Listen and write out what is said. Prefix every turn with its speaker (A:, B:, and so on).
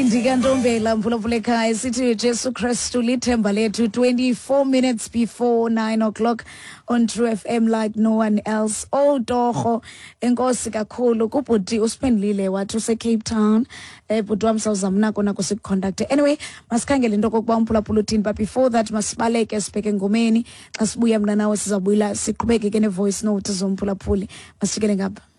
A: Ndikantombela mphulaphula ekhaya sithi Jesu Kristu lithemba lethu. 24 minutes before 9 o'clock on True FM like no one else. Torho enkosi kakhulu kubhuti usiphendlile wathi use Cape Town. Bhuti wam sawuzamnako nako sikuconducte. Anyway, masikhangele into kokuba umphulaphula uthini, but before that masibaleke sibheke ngomeni. Xa sibuya mna nawe sizabuyela siqhubeke ke ne voice note zomphulaphuli. Masikele ngapha.